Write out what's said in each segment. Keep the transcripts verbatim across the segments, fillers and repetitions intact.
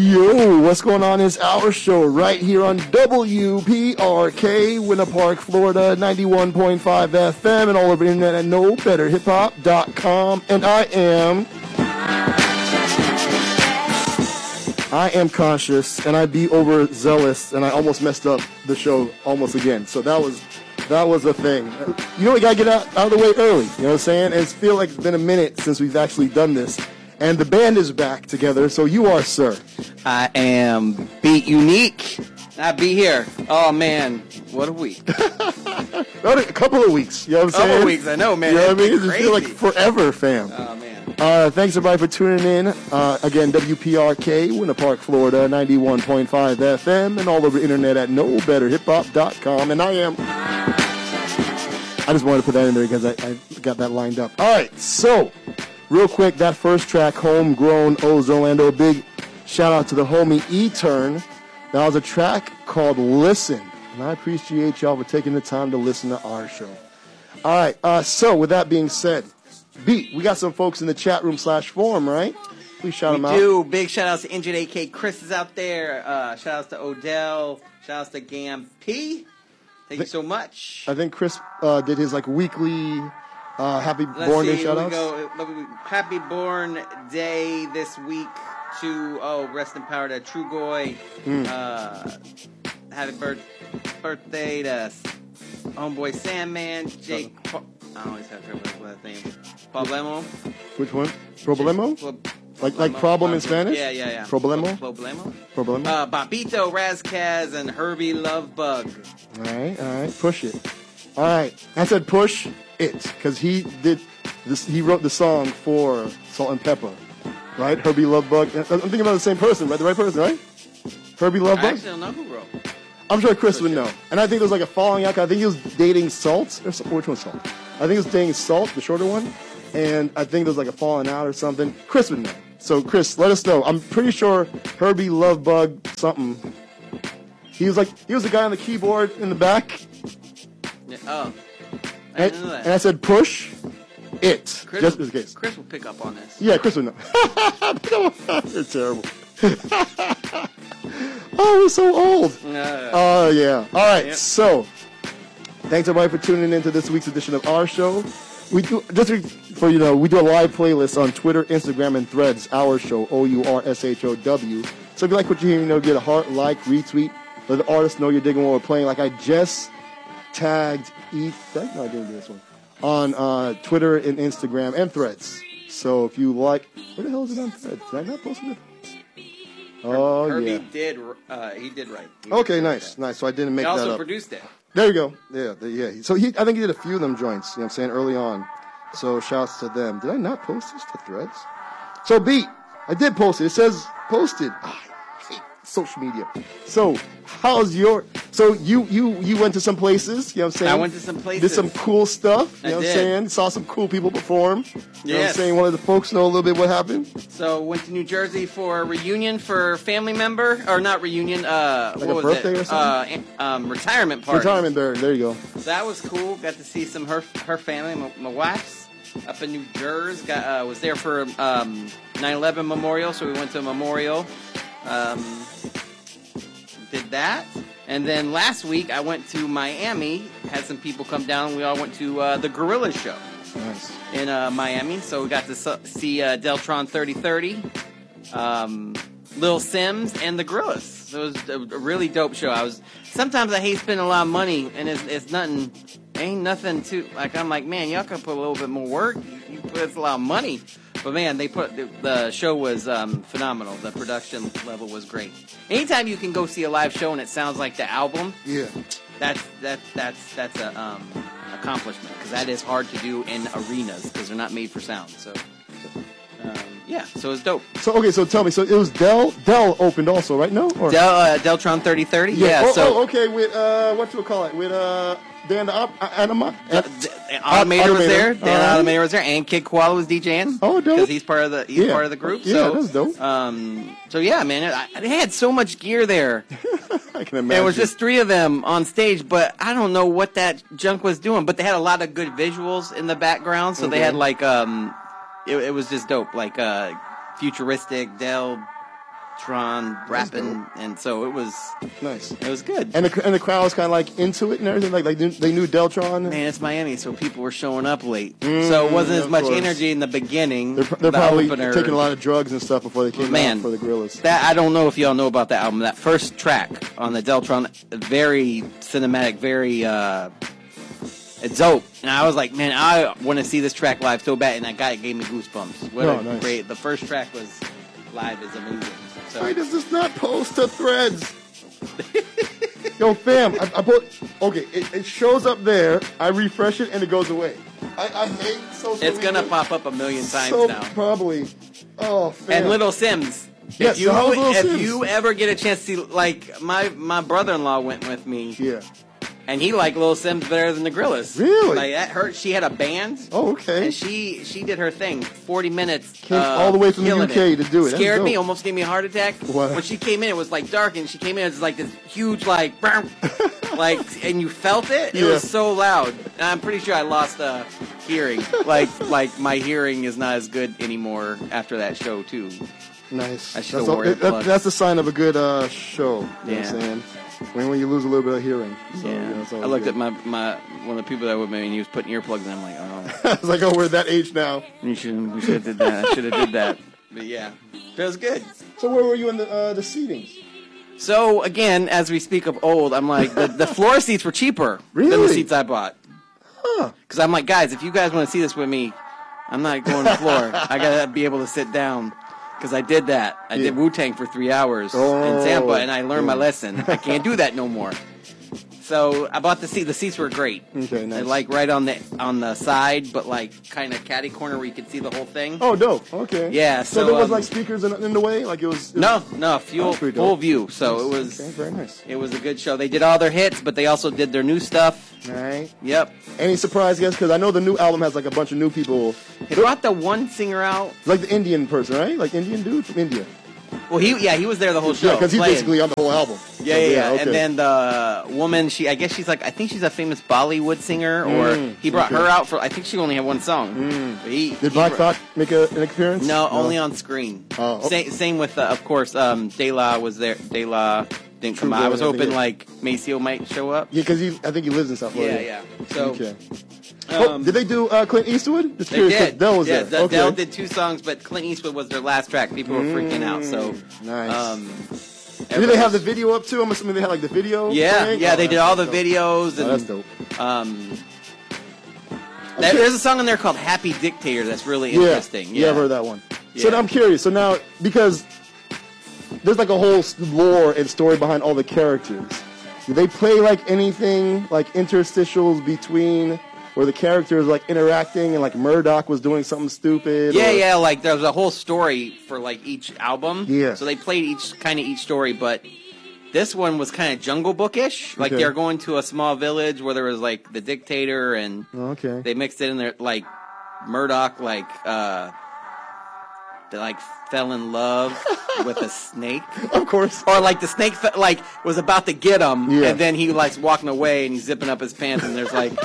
Yo, what's going on? It's our show right here on W P R K, Winter Park, Florida, ninety-one point five F M, and all over the internet at no better hip hop dot com. And I am... I am conscious, and I be overzealous, and I almost messed up the show almost again. So that was that was a thing. You know, we got to get out, out of the way early. You know what I'm saying? It's feel like it's been a minute since we've actually done this. And the band is back together, so you are, sir. I am Beat Unique. I be here. Oh, man. What a week. A couple of weeks. You know what I'm saying? A couple of weeks, I know, man. You know what I mean? It just Crazy. feel like forever, fam. Oh, man. Uh, thanks, everybody, for tuning in. Uh, again, W P R K, Winter Park, Florida, ninety-one point five F M, and all over the internet at no better hip hop dot com. And I am... I just wanted to put that in there because I, I got that lined up. All right, so... Real quick, that first track, Homegrown O's Orlando, a big shout out to the homie E-Turn. That was a track called Listen, and I appreciate y'all for taking the time to listen to our show. All right, uh, so with that being said, Beat, we got some folks in the chat room slash forum, right? Please shout we them out. We do. Big shout outs to Injured A K. Chris is out there. Uh, shout outs to Odell. Shout outs to Gam P. Thank you so much. I think Chris uh, did his like weekly... Uh, happy Let's Born see, Day shout outs. Go, happy Born Day this week to, oh, rest in power to Trugoy. Mm. Uh, happy birth, birthday to homeboy Sandman, Jake. Pa- I always have trouble with that name. Problemo. Which one? Problemo? Pro- like like problem in Spanish? Yeah, yeah, yeah. Problemo? Problemo? Problemo? Uh, Babito, Razkaz, and Herbie Lovebug. All right, all right. Push it. All right. I said push it because he did this. He wrote the song for Salt and Pepper, right? Herbie Lovebug. I'm thinking about the same person, right? The right person, right? Herbie Lovebug. I actually don't know who wrote. I'm sure Chris would know. And I think there was like a falling out. I think he was dating Salt. Or which one's Salt? I think he was dating Salt, the shorter one. And I think there was like a falling out or something. Chris would know. So Chris, let us know. I'm pretty sure Herbie Lovebug something. He was like he was the guy on the keyboard in the back. Yeah, oh. I And, didn't know that. and I said, push it. Chris, just in case. Chris will pick up on this. Yeah, Chris will know. You're terrible. Oh, we're so old. Oh, uh, yeah. All right, yep. So, thanks, everybody, for tuning in to this week's edition of our show. We do, just for you know, we do a live playlist on Twitter, Instagram, and Threads, our show, O U R S H O W. So if you like what you hear, you know, get a heart, like, retweet, let the artist know you're digging what we're playing. Like I just tagged E. No, I didn't do this one. On uh, Twitter and Instagram and Threads. So if you like, where the hell is it on Threads? Did I not post it? Oh Herbie yeah. did. Uh, he did right. He okay, did nice, that. nice. So I didn't make he that up. He also produced it. There you go. Yeah, the, yeah. So he, I think he did a few of them joints. You know what I'm saying, early on. So shouts to them. Did I not post this to Threads? So Beat, I did post it. It says posted. Ah, I hate social media. So how's your? So you you you went to some places. You know what I'm saying? I went to some places. Did some cool stuff. You I know what did. I'm saying? Saw some cool people perform. You yes. know what I'm saying? Want the folks know a little bit what happened? So went to New Jersey for a reunion for a family member, or not reunion. Uh, like what a was birthday it? or something? Uh, um, retirement party. Retirement party. There you go. That was cool. Got to see some her her family, my, my wife's up in New Jersey. Got uh, was there for um, nine eleven memorial, so we went to a memorial. Um, did that. And then last week, I went to Miami, had some people come down, we all went to uh, the Gorillaz show. Nice. In uh, Miami, so we got to su- see uh, Deltron thirty thirty, um, Lil Sims, and the Gorillaz. So it was a, a really dope show. I was sometimes I hate spending a lot of money, and it's, it's nothing, ain't nothing to, like, I'm like, man, y'all could put a little bit more work, you, you put a lot of money. But man, they put the, the show was um, phenomenal. The production level was great. Anytime you can go see a live show and it sounds like the album, yeah, that's that that's that's a um, accomplishment because that is hard to do in arenas because they're not made for sound. So um, yeah, so it's dope. So okay, so tell me, so it was Dell. Dell opened also, right? No, or? Del, uh, Deltron thirty thirty. Yeah. yeah oh, so oh, okay, with uh, what do we call it? With uh. Dan the op- Anima? The, the Automator, Automator was there. Dan right. Automator was there, and Kid Koala was DJing. Oh, dope! Because he's part of the he's yeah. part of the group. Yeah, so, that's dope. Um, so yeah, man, I, they had so much gear there. I can imagine. There was just three of them on stage, but I don't know what that junk was doing. But they had a lot of good visuals in the background, so okay. They had like um, it, it was just dope, like uh, futuristic Dell Deltron rapping, and so it was nice. It was good. And the and the crowd was kind of like into it and everything. Like like they knew Deltron. Man, it's Miami, so people were showing up late. Mm, so it wasn't as much course. energy in the beginning. They're, they're the probably opener. taking a lot of drugs and stuff before they came Man, out for the Gorillaz. That I don't know if y'all know about that album. That first track on the Deltron, very cinematic, very uh, it's dope. And I was like, man, I want to see this track live so bad, and that guy gave me goosebumps. What oh, a nice. great! The first track was live is amazing. So. Why does this not post to Threads? Yo, fam, I, I put okay. It, it shows up there. I refresh it and it goes away. I, I hate social It's media. gonna pop up a million times so now. Probably. Oh, fam. And Little Sims. Yes, if you so Little if Sims? you ever get a chance to see, like my my brother-in-law went with me. Yeah. And he liked Little Sims better than the Gorillaz. Really? Like that hurt. She had a band. Oh, okay. And she she did her thing. Forty minutes. Came uh, all the way from the U K it. to do it. That's Scared me. dope. Almost gave me a heart attack. What? When she came in, it was like dark, and she came in. It was like this huge, like, like, and you felt it. It Yeah. was so loud. And I'm pretty sure I lost uh, hearing. Like, like my hearing is not as good anymore after that show too. Nice. I should've that's, wore all, it, that, earplugs. that's the sign of a good uh, show. You know what Yeah. I'm saying? When, when you lose a little bit of hearing. So, Yeah. you know, it's I always looked good. at my, my one of the people that were with me, and he was putting earplugs in. I'm like, oh. I was like, oh, we're at that age now. You should we should have did that. I should have did that. But yeah, feels good. So where were you in the uh, the seatings? So again, as we speak of old, I'm like the, the floor seats were cheaper than the Really? seats I bought. Huh. Because I'm like, guys, if you guys want to see this with me, I'm not going to the floor. I gotta be able to sit down. Because I did that. I Yeah. did Wu-Tang for three hours Oh, in Tampa, and I learned my yeah. lesson. I can't do that no more. So I bought the seat. The seats were great. Okay, nice. They're like right on the on the side, but like kind of catty corner where you could see the whole thing. Oh, dope. Okay. Yeah, So, so, there was um, like speakers in, in the way, like it was. It No, no, fuel, That's pretty full dope. view. So it was Okay, very nice. it was a good show. They did all their hits, but they also did their new stuff. All right. Yep. Any surprise guests? Because I know the new album has like a bunch of new people. They brought the one singer out. Like the Indian person, right? Like Indian dude from India. Well, he yeah he was there the whole show. Yeah, because he's playing. basically on the whole album. Yeah, So, yeah, yeah. okay. And then the woman, she I guess she's like I think she's a famous Bollywood singer, or Mm, he brought okay. her out for I think she only had one song. Mm. But he, Did he Black brought- Thought make a, an appearance? No, only on screen. Oh, oh. Same, same with uh, of course um, De La was there. De La didn't come True out. I Blood, was I think, hoping yeah. like Maceo might show up. Yeah, because I think he lives in South Florida. Yeah, yeah. So Okay. Oh, um, did they do uh, Clint Eastwood? Just They curious, 'cause did. Del was yeah, there. D- Okay. Del did two songs, but Clint Eastwood was their last track. People were freaking out. So Mm, nice. Um, Did they have the video up too? I'm assuming they had like the video. Yeah, thing? yeah, Oh, they did that's all the dope. videos. Oh, And, that's dope. Um, there- there's a song in there called "Happy Dictator" that's really Yeah. interesting. Yeah, I've heard that one. So Yeah. now I'm curious. So now, because there's like a whole s- lore and story behind all the characters, do they play like anything like interstitials between where the characters like interacting and like Murdoch was doing something stupid? Yeah, or- yeah, like there was a whole story for like each album. Yeah. So they played each kind of each story, but this one was kind of Jungle Bookish. Like Okay. they're going to a small village where there was like the dictator, and Oh, okay. they mixed it in there. Like Murdoch, like uh, they like fell in love with a snake. Of course. Or like the snake, fe- like was about to get him, Yeah. and then he likes walking away and he's zipping up his pants, and there's like,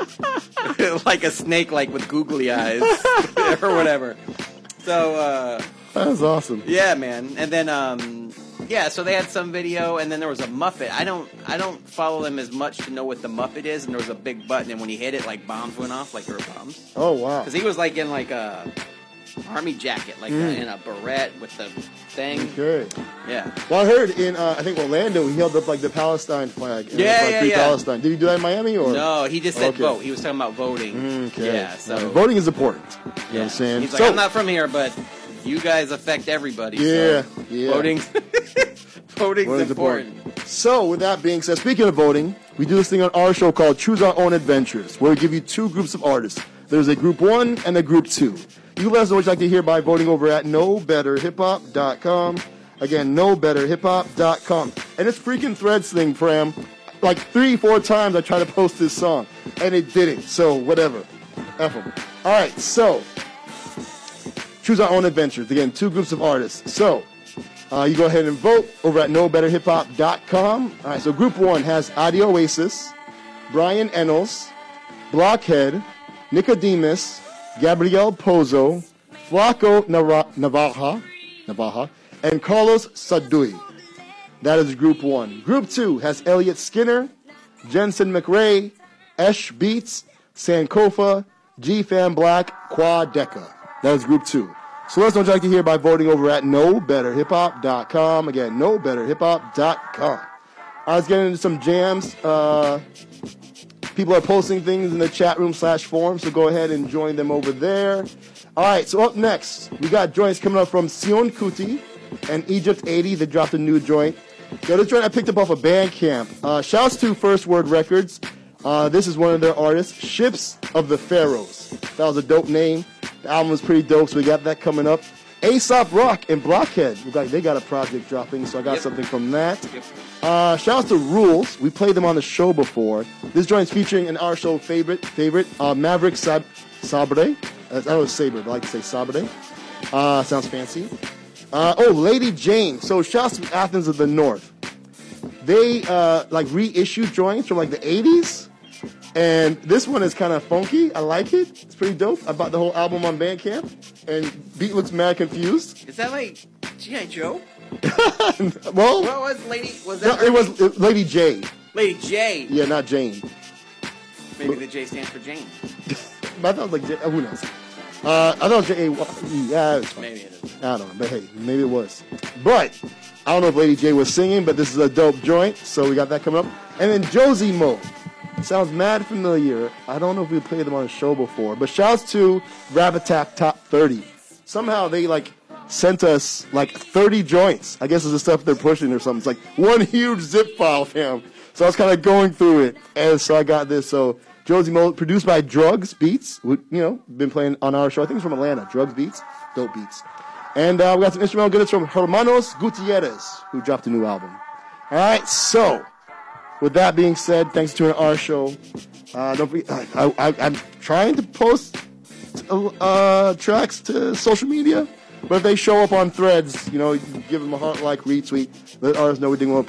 like a snake, like with googly eyes or whatever. So uh, That's awesome. yeah, man. And then um, yeah, so they had some video, and then there was a Muppet. I don't, I don't follow them as much to know what the Muppet is. And there was a big button, and when he hit it, like bombs went off, like there were bombs. Oh wow. Because he was like in like a army jacket, like Mm. uh, in a beret with the thing. Okay. Yeah. Well, I heard in uh, I think Orlando he held up like the Palestine flag. and it was, Yeah, like, yeah, Free yeah. Palestine. Did he do that in Miami or? No, he just said Okay. vote. He was talking about voting. Mm, Okay. Yeah, so Uh, voting is important. You know yeah. what I'm saying? He's like, So- I'm not from here, but you guys affect everybody. Yeah, so yeah. Voting's voting's Voting's important. So, with that being said, speaking of voting, we do this thing on our show called Choose Our Own Adventures, where we give you two groups of artists. There's a group one and a group two. You let us know what you'd like to hear by voting over at know better hip hop dot com. Again, know better hip hop dot com. And this freaking Threads thing, Fram, like three, four times I tried to post this song, and it didn't. So, whatever. F 'em. All right, so, Choose Our Own Adventures. Again, two groups of artists. So, Uh, you go ahead and vote over at know better hip hop dot com. All right, so group one has Adi Oasis, Brian Ennals, Blockhead, Nicodemus, Gabriel Pozo, Flaco Nara- Navaja, Navaja, and Carlos Sadui. That is Group one. Group two has Elliot Skinner, Jensen McRae, Esh Beats, Sankofa, G-Fan Black, Quadeca. That is Group two. So let us know what you'd like to hear by voting over at know better hip hop dot com. Again, know better hip hop dot com. I was getting into some jams. Uh, people are posting things in the chat room slash forum, so go ahead and join them over there. All right, so up next, we got joints coming up from Sion Kuti and Egypt eighty. They dropped a new joint. Yo, this joint I picked up off of Bandcamp. Uh, shouts to First Word Records. Uh, this is one of their artists, Ships of the Pharaohs. That was a dope name. The album was pretty dope, so we got that coming up. Aesop Rock and Blockhead. They got a project dropping, so I got yep. something from that. Yep. Uh, shouts to Rules. We played them on the show before. This joint's featuring an our show favorite, favorite uh, Maverick Sab- Sabre. I don't know Sabre, but I like to say Sabre. Uh, sounds fancy. Uh, oh, Lady Jane. So shouts to Athens of the North. They uh, like reissued joints from like the eighties. And this one is kind of funky. I like it. It's pretty dope. I bought the whole album on Bandcamp. And Beat looks mad confused. Is that like G I. Joe? Well, what was Lady? Was that? No, it was uh, Lady J. Lady J. Yeah, not Jane. Maybe the J stands for Jane. I thought it was like J. Oh, who knows? Uh, I thought J. Yeah, it's fine. Maybe it is. I don't know, but hey, maybe it was. But I don't know if Lady J was singing, but this is a dope joint, so we got that coming up. And then Josie Mo. Sounds mad familiar. I don't know if we played them on a show before, but shouts to Rap Attack Top thirty. Somehow they like sent us like thirty joints. I guess it's the stuff they're pushing or something. It's like one huge zip file, fam. So I was kind of going through it, and so I got this. So Josie Mo, produced by Drugs Beats, who, you know, been playing on our show. I think it's from Atlanta. Drugs Beats, dope beats. And uh, we got some instrumental goodness from Hermanos Gutierrez, who dropped a new album. All right, so with that being said, thanks for tuning in our show. Uh, don't forget, I, I, I'm trying to post uh, tracks to social media, but if they show up on Threads, you know, give them a heart, like, retweet, let artists know we're doing